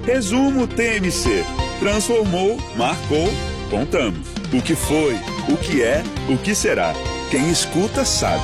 Resumo TMC. Transformou, marcou, contamos. O que foi, o que é, o que será. Quem escuta sabe.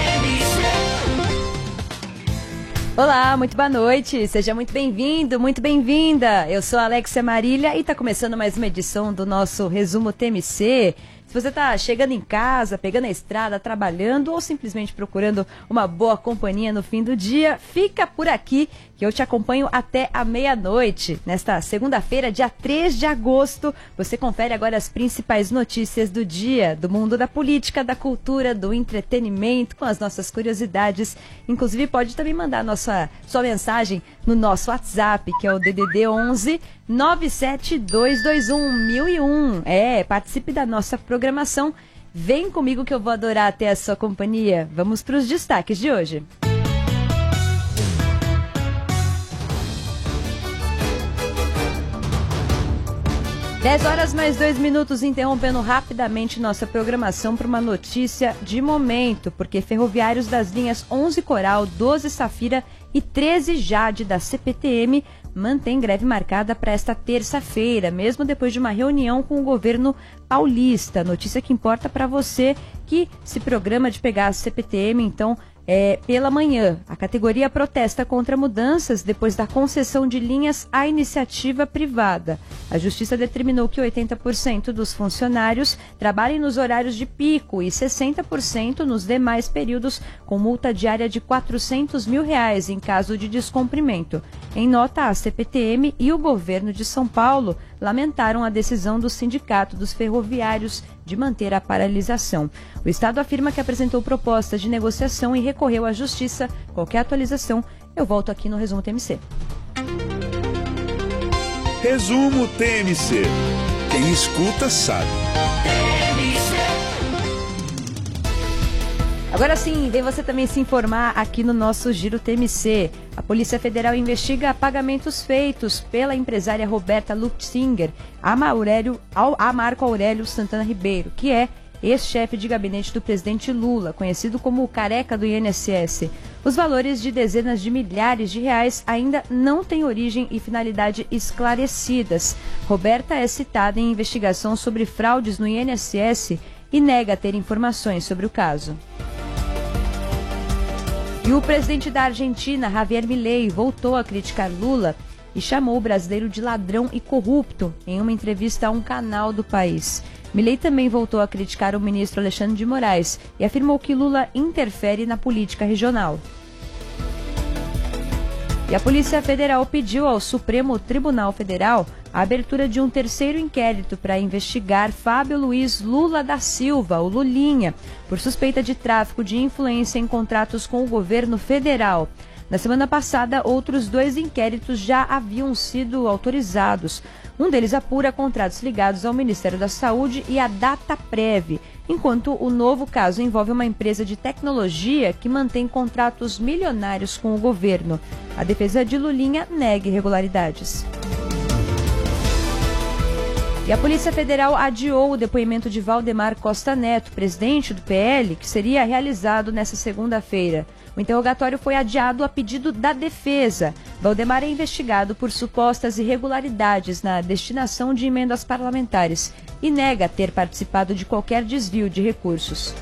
Olá, muito boa noite. Seja muito bem-vindo, muito bem-vinda. Eu sou a Alexia Marília e está começando mais uma edição do nosso Resumo TMC. Se você está chegando em casa, pegando a estrada, trabalhando ou simplesmente procurando uma boa companhia no fim do dia, fica por aqui que eu te acompanho até a meia-noite. Nesta segunda-feira, dia 3 de agosto, você confere agora as principais notícias do dia, do mundo da política, da cultura, do entretenimento, com as nossas curiosidades. Inclusive, pode também mandar sua mensagem no nosso WhatsApp, que é o DDD 11 97221 1001. Participe da nossa programação. Vem comigo que eu vou adorar ter a sua companhia. Vamos para os destaques de hoje. Dez horas mais 2 minutos, interrompendo rapidamente nossa programação para uma notícia de momento, porque ferroviários das linhas 11 Coral, 12 Safira e 13 Jade da CPTM mantêm greve marcada para esta terça-feira, mesmo depois de uma reunião com o governo paulista. Notícia que importa para você que se programa de pegar a CPTM, então, pela manhã. A categoria protesta contra mudanças depois da concessão de linhas à iniciativa privada. A Justiça determinou que 80% dos funcionários trabalhem nos horários de pico e 60% nos demais períodos, com multa diária de R$400 mil em caso de descumprimento. Em nota, a CPTM e o governo de São Paulo lamentaram a decisão do Sindicato dos Ferroviários de manter a paralisação. O Estado afirma que apresentou propostas de negociação e recorreu à Justiça. Qualquer atualização, eu volto aqui no Resumo TMC. Resumo TMC. Quem escuta sabe. Agora sim, vem você também se informar aqui no nosso Giro TMC. A Polícia Federal investiga pagamentos feitos pela empresária Roberta Lutzinger a Marco Aurélio Santana Ribeiro, que é ex-chefe de gabinete do presidente Lula, conhecido como o careca do INSS. Os valores de dezenas de milhares de reais ainda não têm origem e finalidade esclarecidas. Roberta é citada em investigação sobre fraudes no INSS e nega ter informações sobre o caso. E o presidente da Argentina, Javier Milei, voltou a criticar Lula e chamou o brasileiro de ladrão e corrupto em uma entrevista a um canal do país. Milei também voltou a criticar o ministro Alexandre de Moraes e afirmou que Lula interfere na política regional. E a Polícia Federal pediu ao Supremo Tribunal Federal a abertura de um terceiro inquérito para investigar Fábio Luiz Lula da Silva, o Lulinha, por suspeita de tráfico de influência em contratos com o governo federal. Na semana passada, outros 2 inquéritos já haviam sido autorizados. Um deles apura contratos ligados ao Ministério da Saúde e à Dataprev, enquanto o novo caso envolve uma empresa de tecnologia que mantém contratos milionários com o governo. A defesa de Lulinha nega irregularidades. E a Polícia Federal adiou o depoimento de Valdemar Costa Neto, presidente do PL, que seria realizado nesta segunda-feira. O interrogatório foi adiado a pedido da defesa. Valdemar é investigado por supostas irregularidades na destinação de emendas parlamentares e nega ter participado de qualquer desvio de recursos.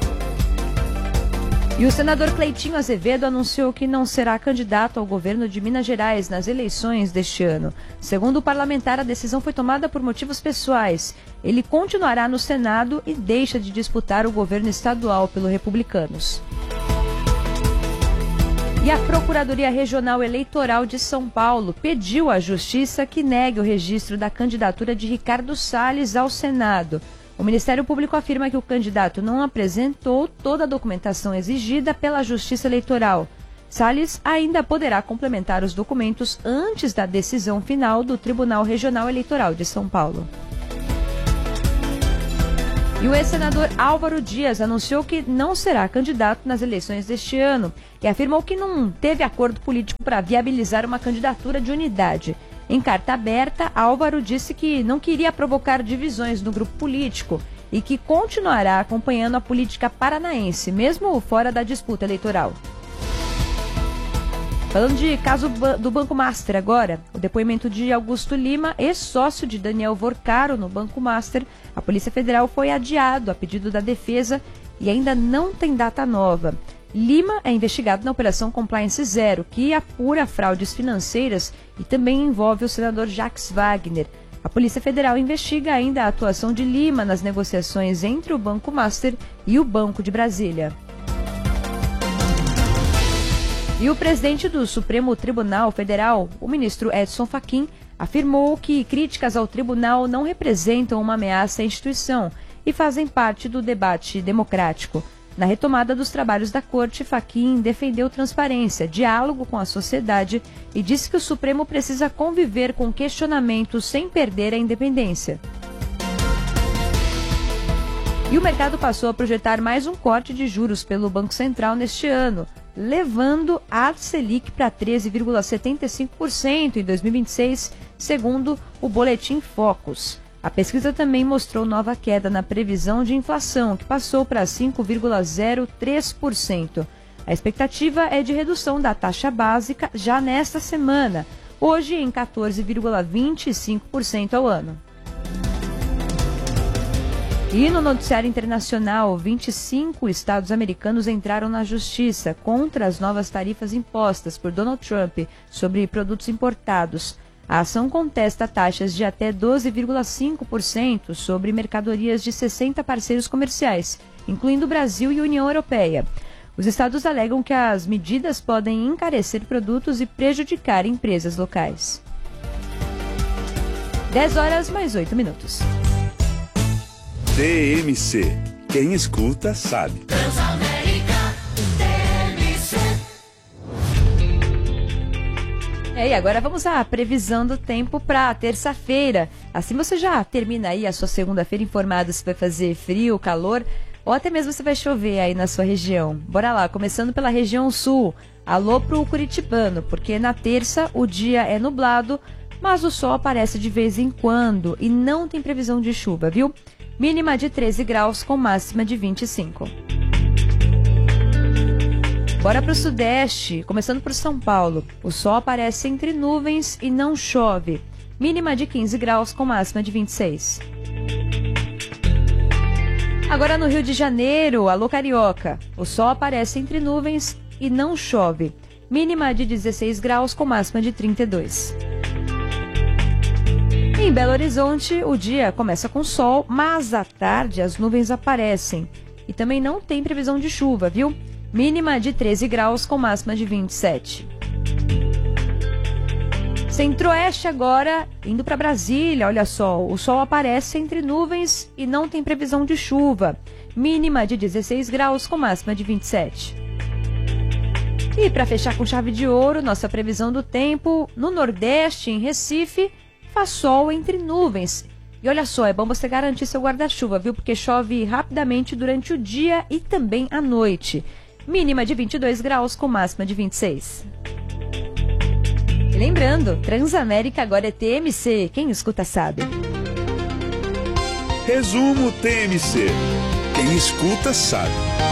E o senador Cleitinho Azevedo anunciou que não será candidato ao governo de Minas Gerais nas eleições deste ano. Segundo o parlamentar, a decisão foi tomada por motivos pessoais. Ele continuará no Senado e deixa de disputar o governo estadual pelo Republicanos. E a Procuradoria Regional Eleitoral de São Paulo pediu à Justiça que negue o registro da candidatura de Ricardo Salles ao Senado. O Ministério Público afirma que o candidato não apresentou toda a documentação exigida pela Justiça Eleitoral. Salles ainda poderá complementar os documentos antes da decisão final do Tribunal Regional Eleitoral de São Paulo. E o ex-senador Álvaro Dias anunciou que não será candidato nas eleições deste ano e afirmou que não teve acordo político para viabilizar uma candidatura de unidade. Em carta aberta, Álvaro disse que não queria provocar divisões no grupo político e que continuará acompanhando a política paranaense, mesmo fora da disputa eleitoral. Falando de caso do Banco Master agora, o depoimento de Augusto Lima, ex-sócio de Daniel Vorcaro no Banco Master, a Polícia Federal foi adiado a pedido da defesa e ainda não tem data nova. Lima é investigado na Operação Compliance Zero, que apura fraudes financeiras e também envolve o senador Jacques Wagner. A Polícia Federal investiga ainda a atuação de Lima nas negociações entre o Banco Master e o Banco de Brasília. E o presidente do Supremo Tribunal Federal, o ministro Edson Fachin, afirmou que críticas ao tribunal não representam uma ameaça à instituição e fazem parte do debate democrático. Na retomada dos trabalhos da Corte, Fachin defendeu transparência, diálogo com a sociedade e disse que o Supremo precisa conviver com questionamentos sem perder a independência. E o mercado passou a projetar mais um corte de juros pelo Banco Central neste ano, levando a Selic para 13,75% em 2026, segundo o Boletim Focus. A pesquisa também mostrou nova queda na previsão de inflação, que passou para 5,03%. A expectativa é de redução da taxa básica já nesta semana, hoje em 14,25% ao ano. E no noticiário internacional, 25 estados americanos entraram na justiça contra as novas tarifas impostas por Donald Trump sobre produtos importados. A ação contesta taxas de até 12,5% sobre mercadorias de 60 parceiros comerciais, incluindo Brasil e União Europeia. Os estados alegam que as medidas podem encarecer produtos e prejudicar empresas locais. 10h+8. TMC. Quem escuta sabe. Transamérica TMC. E agora vamos à previsão do tempo para terça-feira. Assim você já termina aí a sua segunda-feira informado se vai fazer frio, calor ou até mesmo se vai chover aí na sua região. Bora lá, começando pela região sul. Alô pro curitibano, porque na terça o dia é nublado, mas o sol aparece de vez em quando e não tem previsão de chuva, viu? Mínima de 13 graus com máxima de 25. Bora para o sudeste, começando por São Paulo. O sol aparece entre nuvens e não chove. Mínima de 15 graus com máxima de 26. Agora no Rio de Janeiro, alô carioca. O sol aparece entre nuvens e não chove. Mínima de 16 graus com máxima de 32. Em Belo Horizonte, o dia começa com sol, mas à tarde as nuvens aparecem. E também não tem previsão de chuva, viu? Mínima de 13 graus com máxima de 27. Centro-Oeste agora, indo para Brasília, olha só, o sol aparece entre nuvens e não tem previsão de chuva. Mínima de 16 graus com máxima de 27. E para fechar com chave de ouro, nossa previsão do tempo, no Nordeste, em Recife, faz sol entre nuvens. E olha só, é bom você garantir seu guarda-chuva, viu? Porque chove rapidamente durante o dia e também à noite. Mínima de 22 graus com máxima de 26. E lembrando, Transamérica agora é TMC. Quem escuta sabe. Resumo TMC. Quem escuta sabe.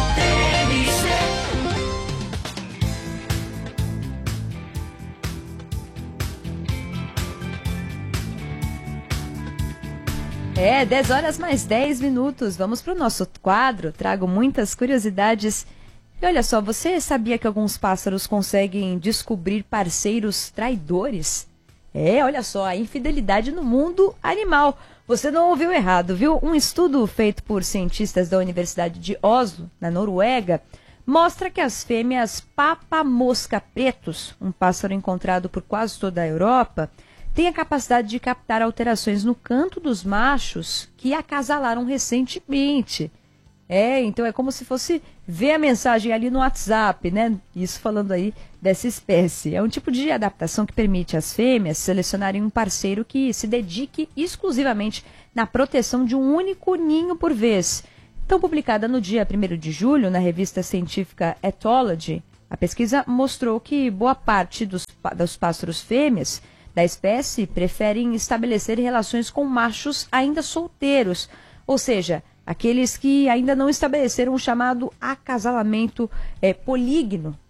É, 10h+10. Vamos para o nosso quadro. Trago muitas curiosidades. E olha só, você sabia que alguns pássaros conseguem descobrir parceiros traidores? É, olha só, a infidelidade no mundo animal. Você não ouviu errado, viu? Um estudo feito por cientistas da Universidade de Oslo, na Noruega, mostra que as fêmeas papamosca-pretos, um pássaro encontrado por quase toda a Europa, tem a capacidade de captar alterações no canto dos machos que acasalaram recentemente. Então é como se fosse ver a mensagem ali no WhatsApp, né? Isso falando aí dessa espécie. É um tipo de adaptação que permite às fêmeas selecionarem um parceiro que se dedique exclusivamente na proteção de um único ninho por vez. Então, publicada no dia 1º de julho na revista científica Ethology, a pesquisa mostrou que boa parte dos pássaros fêmeas da espécie preferem estabelecer relações com machos ainda solteiros, ou seja, aqueles que ainda não estabeleceram o chamado acasalamento polígino,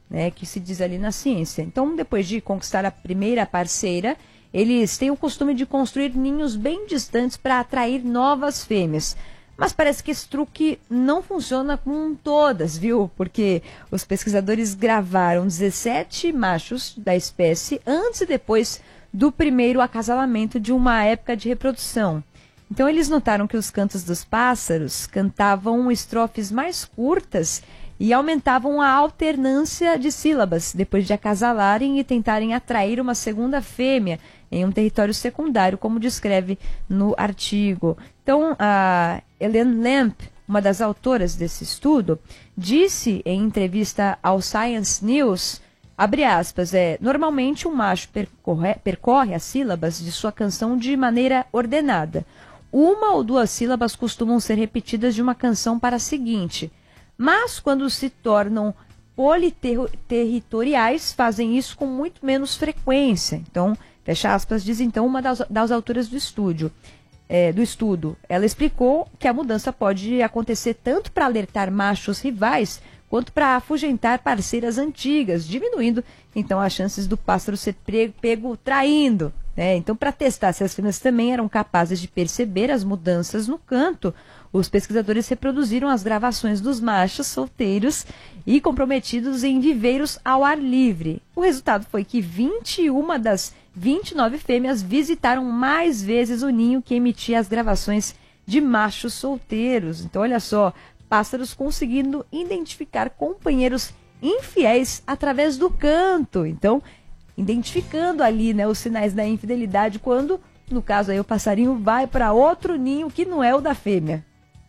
né, que se diz ali na ciência. Então, depois de conquistar a primeira parceira, eles têm o costume de construir ninhos bem distantes para atrair novas fêmeas. Mas parece que esse truque não funciona com todas, viu? Porque os pesquisadores gravaram 17 machos da espécie antes e depois do primeiro acasalamento de uma época de reprodução. Então eles notaram que os cantos dos pássaros cantavam estrofes mais curtas e aumentavam a alternância de sílabas depois de acasalarem e tentarem atrair uma segunda fêmea em um território secundário, como descreve no artigo. Então, a Ellen Lamp, uma das autoras desse estudo, disse em entrevista ao Science News, abre aspas, normalmente um macho percorre as sílabas de sua canção de maneira ordenada. Uma ou duas sílabas costumam ser repetidas de uma canção para a seguinte, mas quando se tornam politerritoriais, fazem isso com muito menos frequência. Então, fecha aspas, diz então uma das autoras do estudo. Ela explicou que a mudança pode acontecer tanto para alertar machos rivais, quanto para afugentar parceiras antigas, diminuindo então as chances do pássaro ser pego traindo. Então, para testar se as fêmeas também eram capazes de perceber as mudanças no canto, os pesquisadores reproduziram as gravações dos machos solteiros e comprometidos em viveiros ao ar livre. O resultado foi que 21 das 29 fêmeas visitaram mais vezes o ninho que emitia as gravações de machos solteiros. Então, olha só, pássaros conseguindo identificar companheiros infiéis através do canto. Então, identificando ali, né, os sinais da infidelidade quando, no caso aí, o passarinho vai para outro ninho que não é o da fêmea.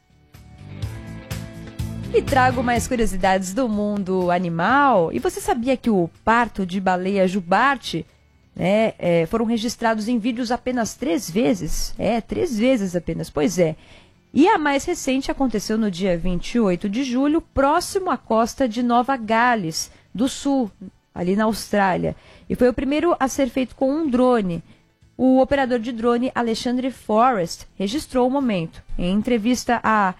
E trago mais curiosidades do mundo animal. E você sabia que o parto de baleia jubarte, né, foram registrados em vídeos apenas 3 vezes? 3 vezes apenas, pois é. E a mais recente aconteceu no dia 28 de julho, próximo à costa de Nova Gales do Sul, ali na Austrália. E foi o primeiro a ser feito com um drone. O operador de drone Alexandre Forrest registrou o momento. Em entrevista à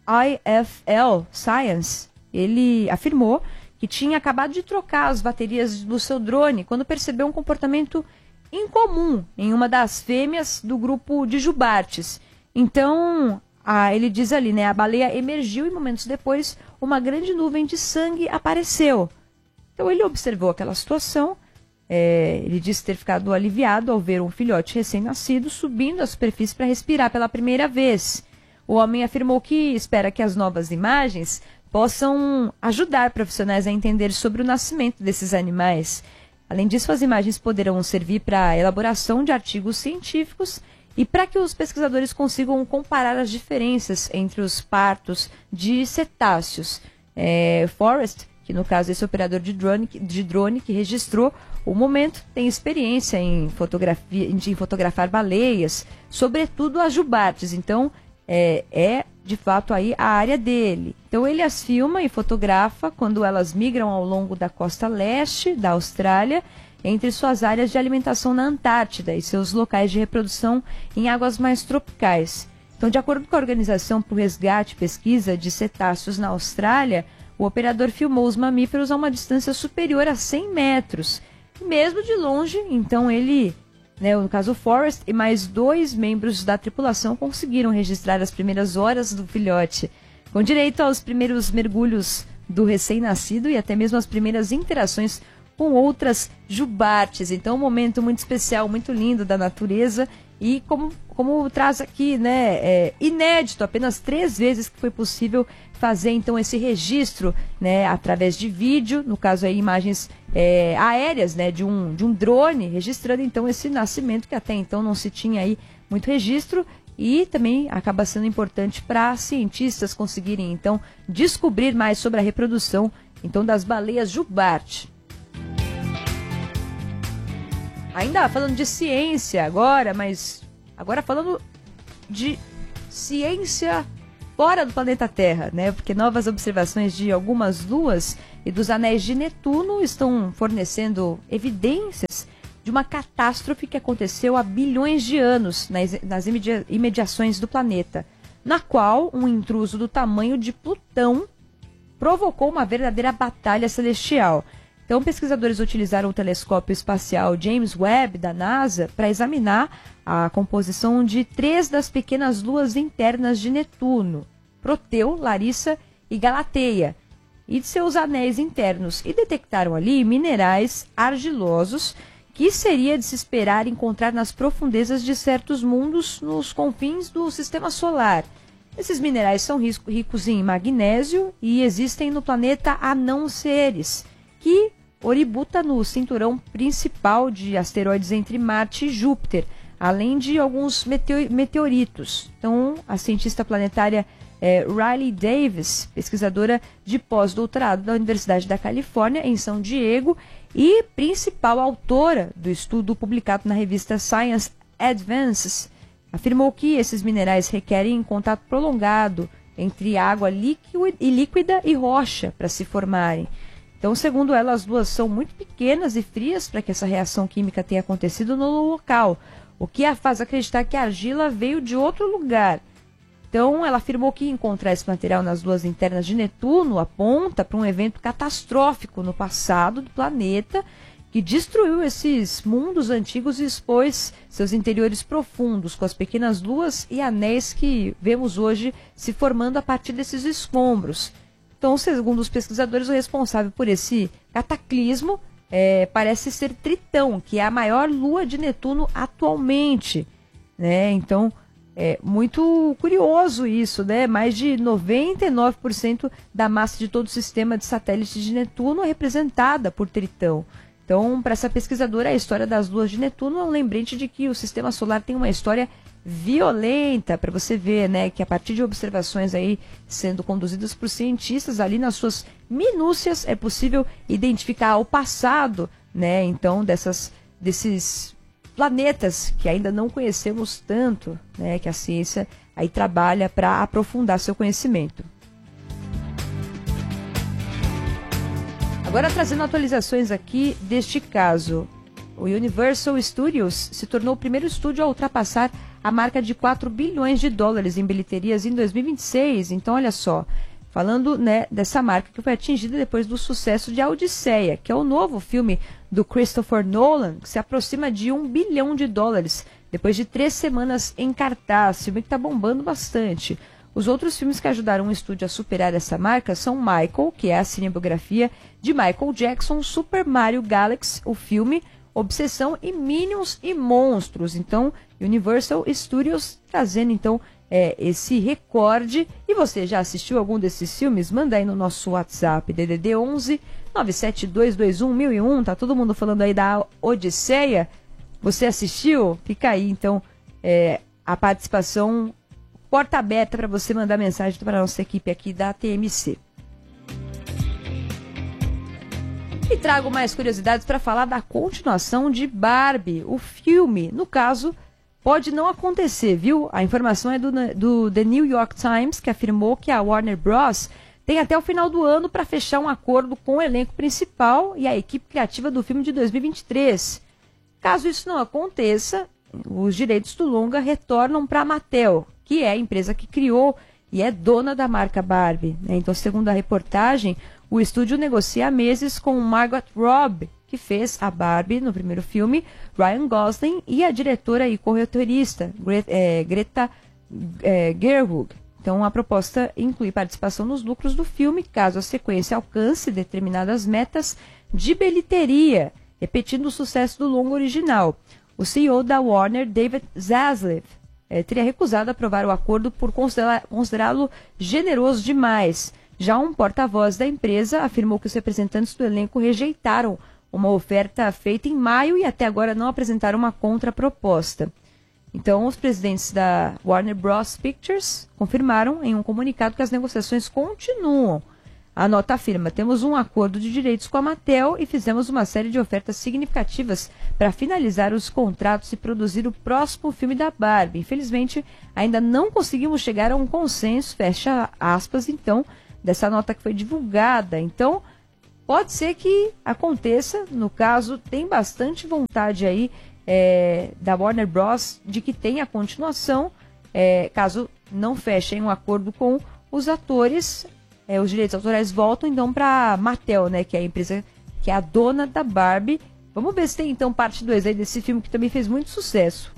IFL Science, ele afirmou que tinha acabado de trocar as baterias do seu drone quando percebeu um comportamento incomum em uma das fêmeas do grupo de jubartes. Então, ele diz ali, né, a baleia emergiu e momentos depois uma grande nuvem de sangue apareceu. Então ele observou aquela situação, ele disse ter ficado aliviado ao ver um filhote recém-nascido subindo à superfície para respirar pela primeira vez. O homem afirmou que espera que as novas imagens possam ajudar profissionais a entender sobre o nascimento desses animais. Além disso, as imagens poderão servir para a elaboração de artigos científicos e para que os pesquisadores consigam comparar as diferenças entre os partos de cetáceos. Forrest, que no caso esse operador de drone que registrou o momento, tem experiência em fotografar baleias, sobretudo as jubartes. Então, de fato aí a área dele. Então ele as filma e fotografa quando elas migram ao longo da costa leste da Austrália, entre suas áreas de alimentação na Antártida e seus locais de reprodução em águas mais tropicais. Então, de acordo com a Organização para o Resgate e Pesquisa de Cetáceos na Austrália, o operador filmou os mamíferos a uma distância superior a 100 metros. E mesmo de longe, então ele, no caso o Forrest e mais 2 membros da tripulação conseguiram registrar as primeiras horas do filhote, com direito aos primeiros mergulhos do recém-nascido e até mesmo as primeiras interações com outras jubartes. Então, um momento muito especial, muito lindo da natureza e como traz aqui, inédito, apenas 3 vezes que foi possível fazer então esse registro, através de vídeo, no caso aí imagens aéreas, de um drone, registrando então esse nascimento que até então não se tinha aí muito registro e também acaba sendo importante para cientistas conseguirem então descobrir mais sobre a reprodução então das baleias jubarte. Ainda falando de ciência agora, mas agora falando de ciência fora do planeta Terra, porque novas observações de algumas luas e dos anéis de Netuno estão fornecendo evidências de uma catástrofe que aconteceu há bilhões de anos nas imediações do planeta, na qual um intruso do tamanho de Plutão provocou uma verdadeira batalha celestial. Então, pesquisadores utilizaram o telescópio espacial James Webb da NASA para examinar a composição de 3 das pequenas luas internas de Netuno, Proteu, Larissa e Galateia, e de seus anéis internos, e detectaram ali minerais argilosos que seria de se esperar encontrar nas profundezas de certos mundos nos confins do sistema solar. Esses minerais são ricos em magnésio e existem no planeta Anão Ceres, que oributa no cinturão principal de asteroides entre Marte e Júpiter, além de alguns meteoritos. Então, a cientista planetária Riley Davis, pesquisadora de pós-doutorado da Universidade da Califórnia, em São Diego, e principal autora do estudo publicado na revista Science Advances, afirmou que esses minerais requerem contato prolongado entre água líquida e rocha para se formarem. Então, segundo ela, as luas são muito pequenas e frias para que essa reação química tenha acontecido no local, o que a faz acreditar que a argila veio de outro lugar. Então, ela afirmou que encontrar esse material nas luas internas de Netuno aponta para um evento catastrófico no passado do planeta que destruiu esses mundos antigos e expôs seus interiores profundos com as pequenas luas e anéis que vemos hoje se formando a partir desses escombros. Então, segundo os pesquisadores, o responsável por esse cataclismo parece ser Tritão, que é a maior lua de Netuno atualmente, né? Então, é muito curioso isso, né? Mais de 99% da massa de todo o sistema de satélites de Netuno é representada por Tritão. Então, para essa pesquisadora, a história das luas de Netuno é um lembrete de que o sistema solar tem uma história violenta, para você ver, né, que a partir de observações aí sendo conduzidas por cientistas ali nas suas minúcias é possível identificar o passado, né, então desses planetas que ainda não conhecemos tanto, né, que a ciência aí trabalha para aprofundar seu conhecimento. Agora, trazendo atualizações aqui deste caso, o Universal Studios se tornou o primeiro estúdio a ultrapassar a marca de 4 bilhões de dólares em bilheterias em 2026. Então, olha só, falando, né, dessa marca que foi atingida depois do sucesso de A Odisseia, que é o novo filme do Christopher Nolan, que se aproxima de 1 bilhão de dólares, depois de 3 semanas em cartaz, filme que está bombando bastante. Os outros filmes que ajudaram o estúdio a superar essa marca são Michael, que é a cinebiografia de Michael Jackson, Super Mario Galaxy, o filme, Obsessão e Minions e Monstros. Então, Universal Studios trazendo então esse recorde. E você já assistiu algum desses filmes? Manda aí no nosso WhatsApp, DDD 11 97221 1001. Tá todo mundo falando aí da Odisseia. Você assistiu? Fica aí então a participação, porta aberta para você mandar mensagem para a nossa equipe aqui da TMC. E trago mais curiosidades para falar da continuação de Barbie, o filme. No caso, pode não acontecer, viu? A informação é do The New York Times, que afirmou que a Warner Bros. Tem até o final do ano para fechar um acordo com o elenco principal e a equipe criativa do filme de 2023. Caso isso não aconteça, os direitos do longa retornam para a Mattel, que é a empresa que criou e é dona da marca Barbie, né? Então, segundo a reportagem, o estúdio negocia há meses com Margot Robbie, que fez a Barbie no primeiro filme, Ryan Gosling e a diretora e corretorista Greta Gerwig. Então, a proposta inclui participação nos lucros do filme, caso a sequência alcance determinadas metas de bilheteria, repetindo o sucesso do longa original. O CEO da Warner, David Zaslav, teria recusado aprovar o acordo por considerá-lo generoso demais. Já um porta-voz da empresa afirmou que os representantes do elenco rejeitaram uma oferta feita em maio e até agora não apresentaram uma contraproposta. Então, os presidentes da Warner Bros. Pictures confirmaram em um comunicado que as negociações continuam. A nota afirma: temos um acordo de direitos com a Mattel e fizemos uma série de ofertas significativas para finalizar os contratos e produzir o próximo filme da Barbie. Infelizmente, ainda não conseguimos chegar a um consenso, fecha aspas, então, dessa nota que foi divulgada. Então, pode ser que aconteça, no caso, tem bastante vontade aí da Warner Bros. De que tenha continuação, caso não fechem um acordo com os atores, os direitos autorais voltam então para a Mattel, né, que é a empresa que é a dona da Barbie. Vamos ver se tem então parte 2 aí desse filme que também fez muito sucesso.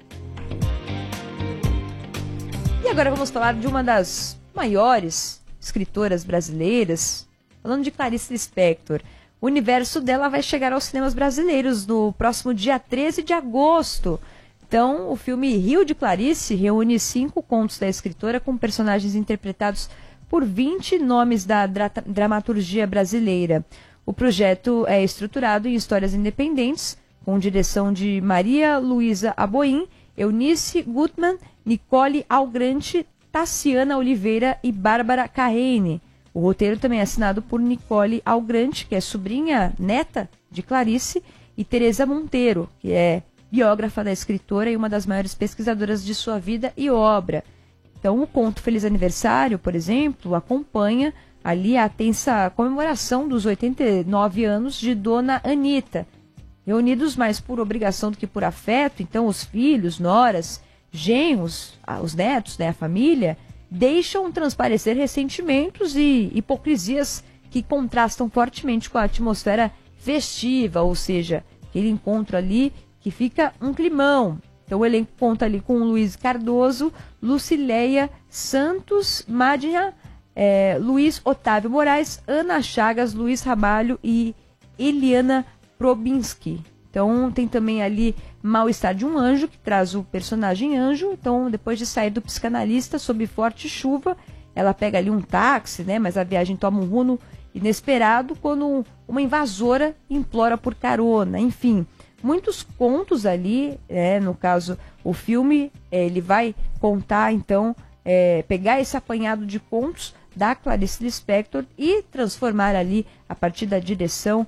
E agora vamos falar de uma das maiores escritoras brasileiras, falando de Clarice Lispector. O universo dela vai chegar aos cinemas brasileiros no próximo dia 13 de agosto. Então, o filme Rio de Clarice reúne 5 contos da escritora com personagens interpretados por 20 nomes da dramaturgia brasileira. O projeto é estruturado em histórias independentes, com direção de Maria Luísa Aboim, Eunice Gutmann, Nicole Algrante, Tassiana Oliveira e Bárbara Carreine. O roteiro também é assinado por Nicole Algrante, que é sobrinha neta de Clarice, e Teresa Monteiro, que é biógrafa da escritora e uma das maiores pesquisadoras de sua vida e obra. Então, o conto Feliz Aniversário, por exemplo, acompanha ali a tensa comemoração dos 89 anos de Dona Anita. Reunidos mais por obrigação do que por afeto, então os filhos, noras, genros, os netos, né, a família, deixam transparecer ressentimentos e hipocrisias que contrastam fortemente com a atmosfera festiva, ou seja, aquele encontro ali que fica um climão. Então o elenco conta ali com Luiz Cardoso, Lucileia Santos, Madinha, Luiz Otávio Moraes, Ana Chagas, Luiz Ramalho e Eliana Probinski. Então tem também ali Mal-Estar de um Anjo, que traz o personagem Anjo. Então, depois de sair do psicanalista sob forte chuva, ela pega ali um táxi, né? Mas a viagem toma um rumo inesperado quando uma invasora implora por carona. Enfim, muitos contos ali, no caso, o filme, ele vai contar, então, pegar esse apanhado de contos da Clarice Lispector e transformar ali, a partir da direção,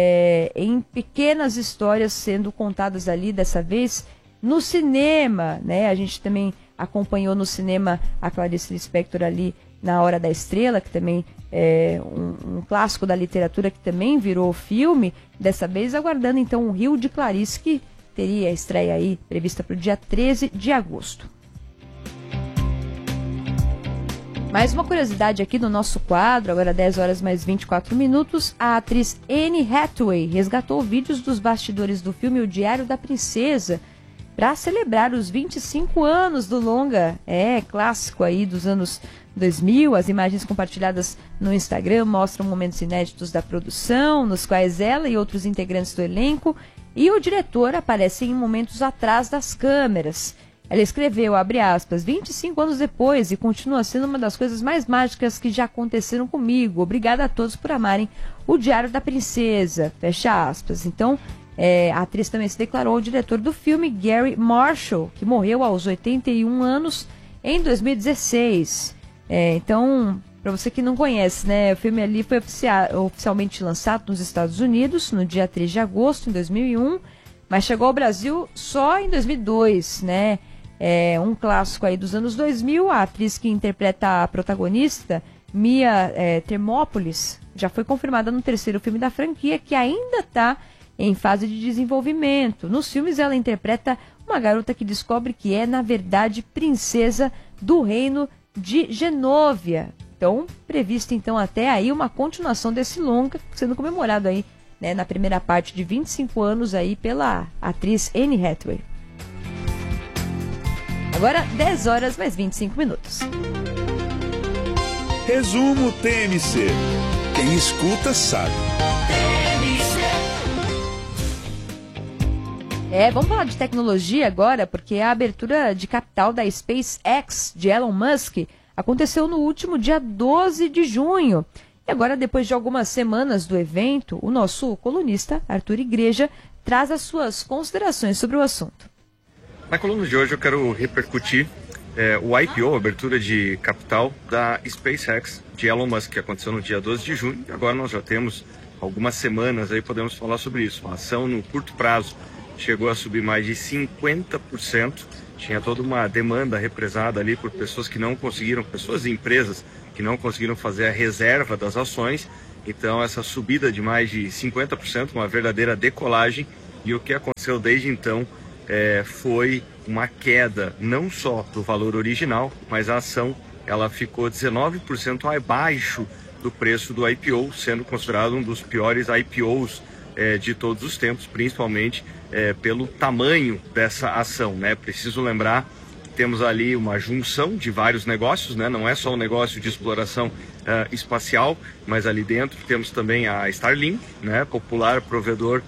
em pequenas histórias sendo contadas ali, dessa vez, no cinema, né? A gente também acompanhou no cinema a Clarice Lispector ali na Hora da Estrela, que também é um clássico da literatura que também virou filme, dessa vez aguardando então o Rio de Clarice, que teria a estreia aí prevista para o dia 13 de agosto. Mais uma curiosidade aqui no nosso quadro, agora 10 horas mais 24 minutos, a atriz Anne Hathaway resgatou vídeos dos bastidores do filme O Diário da Princesa para celebrar os 25 anos do longa, clássico aí dos anos 2000. As imagens compartilhadas no Instagram mostram momentos inéditos da produção, nos quais ela e outros integrantes do elenco e o diretor aparecem em momentos atrás das câmeras. Ela escreveu, abre aspas, 25 anos depois e continua sendo uma das coisas mais mágicas que já aconteceram comigo. Obrigada a todos por amarem o Diário da Princesa, fecha aspas. Então, a atriz também se declarou o diretor do filme, Gary Marshall, que morreu aos 81 anos em 2016. Então, para você que não conhece, né, o filme ali foi oficialmente lançado nos Estados Unidos no dia 3 de agosto de 2001, mas chegou ao Brasil só em 2002, né? Um clássico aí dos anos 2000, a atriz que interpreta a protagonista, Mia Thermopolis, já foi confirmada no terceiro filme da franquia, que ainda está em fase de desenvolvimento. Nos filmes ela interpreta uma garota que descobre que é, na verdade, princesa do reino de Genóvia. Então, prevista então até aí uma continuação desse longa, sendo comemorado aí, né, na primeira parte de 25 anos aí pela atriz Anne Hathaway. Agora 10 horas mais 25 minutos. Resumo TMC. Quem escuta sabe. Vamos falar de tecnologia agora, porque a abertura de capital da SpaceX de Elon Musk aconteceu no último dia 12 de junho. E agora, depois de algumas semanas do evento, o nosso colunista, Arthur Igreja, traz as suas considerações sobre o assunto. Na coluna de hoje eu quero repercutir o IPO, a abertura de capital da SpaceX de Elon Musk, que aconteceu no dia 12 de junho. E agora nós já temos algumas semanas aí, podemos falar sobre isso. A ação no curto prazo chegou a subir mais de 50%. Tinha toda uma demanda represada ali por pessoas que não conseguiram, pessoas e empresas que não conseguiram fazer a reserva das ações. Então essa subida de mais de 50%, uma verdadeira decolagem. E o que aconteceu desde então foi uma queda não só do valor original, mas a ação ela ficou 19% abaixo do preço do IPO, sendo considerado um dos piores IPOs de todos os tempos, principalmente pelo tamanho dessa ação, né? Preciso lembrar que temos ali uma junção de vários negócios, né? Não é só um negócio de exploração espacial, mas ali dentro temos também a Starlink, né? Popular provedor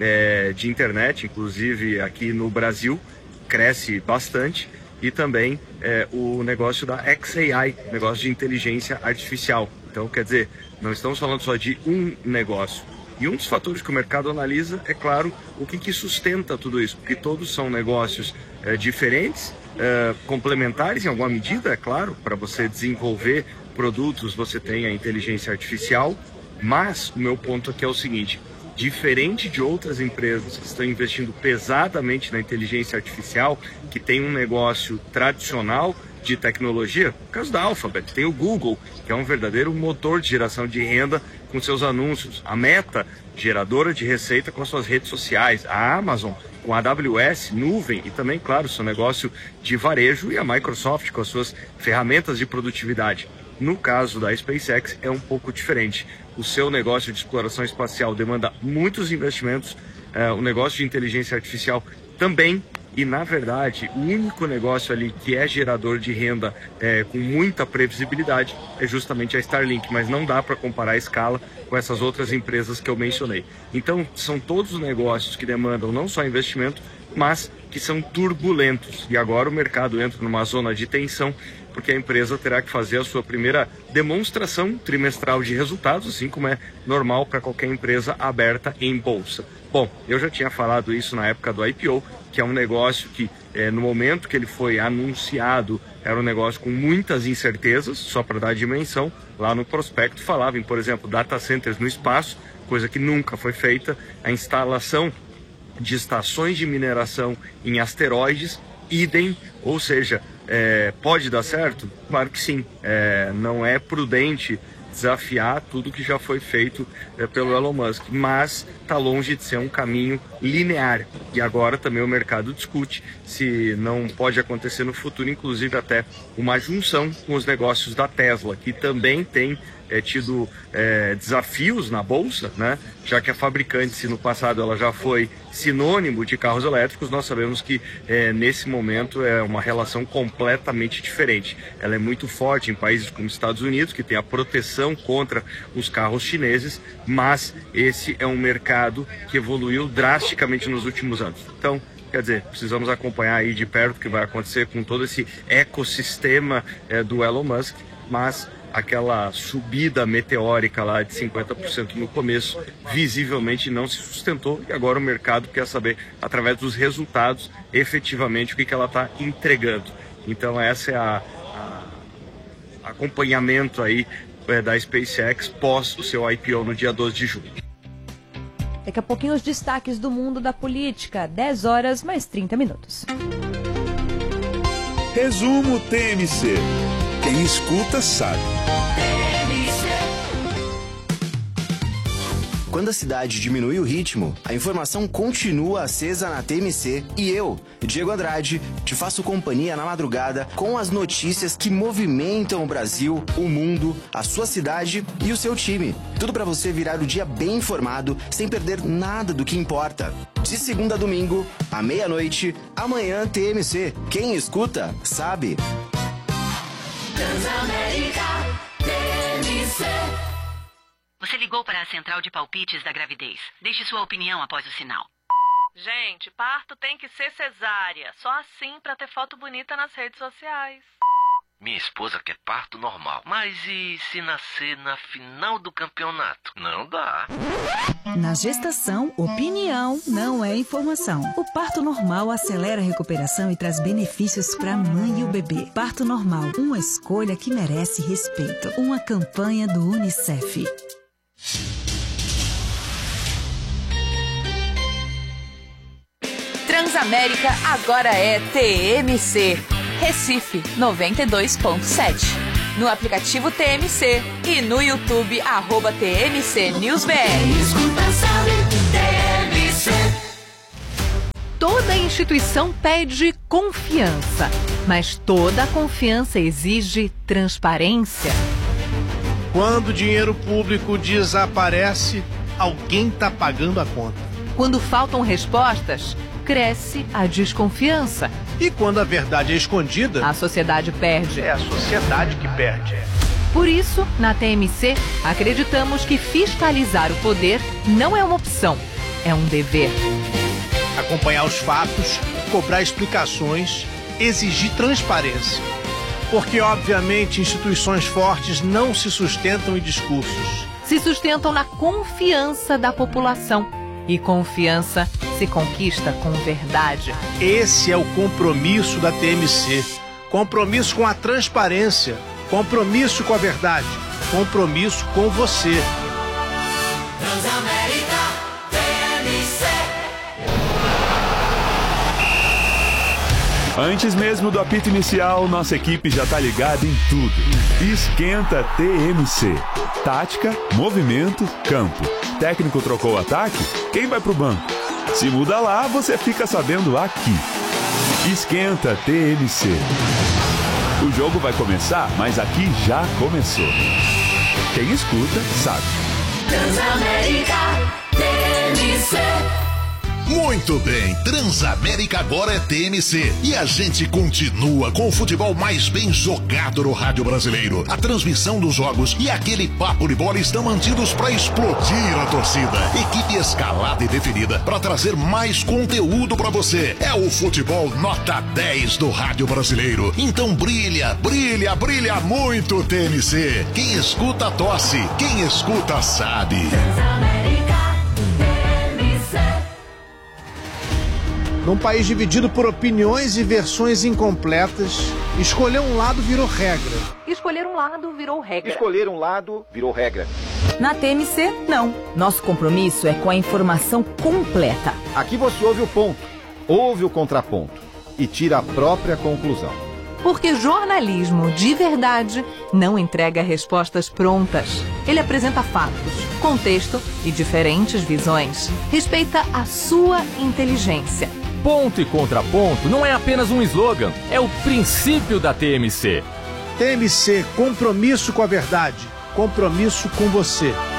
de internet, inclusive aqui no Brasil, cresce bastante, e também o negócio da xAI, negócio de inteligência artificial. Então, quer dizer, não estamos falando só de um negócio. E um dos fatores que o mercado analisa é, claro, o que sustenta tudo isso, porque todos são negócios diferentes, complementares em alguma medida, é claro. Para você desenvolver produtos, você tem a inteligência artificial, mas o meu ponto aqui é o seguinte: diferente de outras empresas que estão investindo pesadamente na inteligência artificial, que tem um negócio tradicional de tecnologia, no caso da Alphabet, tem o Google, que é um verdadeiro motor de geração de renda com seus anúncios, a Meta, geradora de receita com as suas redes sociais, a Amazon com a AWS, nuvem, e também, claro, seu negócio de varejo, e a Microsoft com as suas ferramentas de produtividade. No caso da SpaceX é um pouco diferente. O seu negócio de exploração espacial demanda muitos investimentos, o negócio de inteligência artificial também, e na verdade o único negócio ali que é gerador de renda com muita previsibilidade é justamente a Starlink, mas não dá para comparar a escala com essas outras empresas que eu mencionei. Então são todos os negócios que demandam não só investimento, mas que são turbulentos, e agora o mercado entra numa zona de tensão, porque a empresa terá que fazer a sua primeira demonstração trimestral de resultados, assim como é normal para qualquer empresa aberta em bolsa. Bom, eu já tinha falado isso na época do IPO, que é um negócio que, no momento que ele foi anunciado, era um negócio com muitas incertezas. Só para dar a dimensão, lá no prospecto falava em, por exemplo, data centers no espaço, coisa que nunca foi feita, a instalação de estações de mineração em asteroides, idem, ou seja, pode dar certo? Claro que sim. Não é prudente desafiar tudo que já foi feito pelo Elon Musk, mas está longe de ser um caminho linear. E agora também o mercado discute se não pode acontecer no futuro, inclusive até uma junção com os negócios da Tesla, que também tem tido desafios na bolsa, né? Já que a fabricante, se no passado ela já foi sinônimo de carros elétricos, nós sabemos que nesse momento é uma relação completamente diferente. Ela é muito forte em países como Estados Unidos, que tem a proteção contra os carros chineses, mas esse é um mercado que evoluiu drasticamente nos últimos anos. Então, quer dizer, precisamos acompanhar aí de perto o que vai acontecer com todo esse ecossistema do Elon Musk, mas aquela subida meteórica lá de 50% no começo, visivelmente não se sustentou, e agora o mercado quer saber, através dos resultados, efetivamente o que ela está entregando. Então essa é acompanhamento aí da SpaceX pós o seu IPO no dia 12 de junho. Daqui a pouquinho os destaques do mundo da política, 10 horas mais 30 minutos. Resumo TMC. Quem escuta sabe. Quando a cidade diminui o ritmo, a informação continua acesa na TMC e eu, Diego Andrade, te faço companhia na madrugada com as notícias que movimentam o Brasil, o mundo, a sua cidade e o seu time. Tudo para você virar o dia bem informado, sem perder nada do que importa. De segunda a domingo, à meia-noite, amanhã TMC. Quem escuta, sabe. Transamérica TMC. Você ligou para a central de palpites da gravidez. Deixe sua opinião após o sinal. Gente, parto tem que ser cesárea. Só assim pra ter foto bonita nas redes sociais. Minha esposa quer parto normal. Mas e se nascer na final do campeonato? Não dá. Na gestação, opinião não é informação. O parto normal acelera a recuperação e traz benefícios para a mãe e o bebê. Parto normal, uma escolha que merece respeito. Uma campanha do UNICEF. Transamérica agora é TMC. Recife 92.7. No aplicativo TMC e no YouTube @TMC NewsBR. Escuta, sabe, TMC. Toda instituição pede confiança, mas toda confiança exige transparência. Quando o dinheiro público desaparece, alguém está pagando a conta. Quando faltam respostas, cresce a desconfiança. E quando a verdade é escondida, a sociedade perde. É a sociedade que perde. Por isso, na TMC, acreditamos que fiscalizar o poder não é uma opção, é um dever. Acompanhar os fatos, cobrar explicações, exigir transparência. Porque, obviamente, instituições fortes não se sustentam em discursos. Se sustentam na confiança da população. E confiança se conquista com verdade. Esse é o compromisso da TMC. Compromisso com a transparência. Compromisso com a verdade. Compromisso com você. Transamérica TMC. Antes mesmo do apito inicial, nossa equipe já tá ligada em tudo. Esquenta TMC. Tática, movimento, campo. Técnico trocou o ataque? Quem vai pro banco? Se muda lá, você fica sabendo aqui. Esquenta TMC. O jogo vai começar, mas aqui já começou. Quem escuta, sabe. Transamérica TMC. Muito bem, Transamérica agora é TMC e a gente continua com o futebol mais bem jogado no rádio brasileiro. A transmissão dos jogos e aquele papo de bola estão mantidos para explodir a torcida. Equipe escalada e definida para trazer mais conteúdo para você. É o futebol nota 10 do rádio brasileiro. Então brilha, brilha, brilha muito TMC. Quem escuta tosse, quem escuta sabe. Num país dividido por opiniões e versões incompletas, escolher um lado virou regra. Escolher um lado virou regra. Escolher um lado virou regra. Na TMC, não. Nosso compromisso é com a informação completa. Aqui você ouve o ponto, ouve o contraponto e tira a própria conclusão. Porque jornalismo de verdade não entrega respostas prontas. Ele apresenta fatos, contexto e diferentes visões. Respeita a sua inteligência. Ponto e contraponto não é apenas um slogan, é o princípio da TMC. TMC, compromisso com a verdade, compromisso com você.